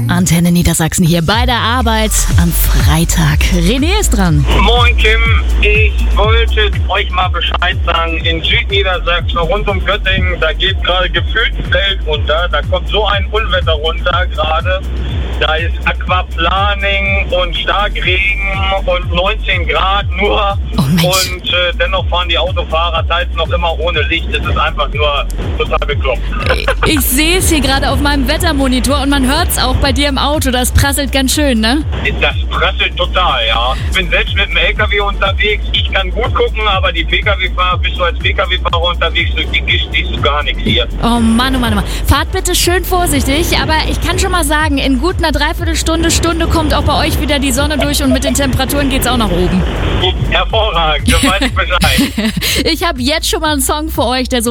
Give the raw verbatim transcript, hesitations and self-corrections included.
Antenne Niedersachsen hier bei der Arbeit am Freitag. René ist dran. Moin Kim, ich wollte euch mal Bescheid sagen, in Südniedersachsen rund um Göttingen, da geht gerade gefühlt ein Feld runter, da kommt so ein Unwetter runter gerade. Da ist Aquaplaning und Starkregen und neunzehn Grad nur. Oh Mensch. Und äh, dennoch fahren die Autofahrer teils noch immer ohne Licht. Das ist einfach nur total bekloppt. Ich sehe es hier gerade auf meinem Wettermonitor und man hört es auch bei dir im Auto. Das prasselt ganz schön, ne? Das prasselt total, ja. Ich bin selbst mit dem L K W unterwegs. Ich kann gut gucken, aber die P K W-Fahrer, bist du als P K W-Fahrer unterwegs, durch die Gischt siehst du gar nichts hier. Oh Mann, oh Mann, oh Mann. Fahrt bitte schön vorsichtig, aber ich kann schon mal sagen, in gut einer Dreiviertelstunde, Stunde kommt auch bei euch wieder die Sonne durch und mit den Temperaturen geht's auch nach oben. Hervorragend, du weißt Bescheid. Ich habe jetzt schon mal einen Song für euch, der so